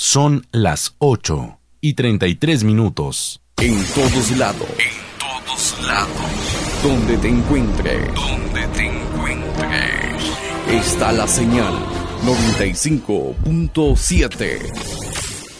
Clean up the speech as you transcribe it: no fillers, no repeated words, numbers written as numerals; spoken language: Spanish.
Son las 8:33. En todos lados. Donde te encuentres. Está la señal 95.7.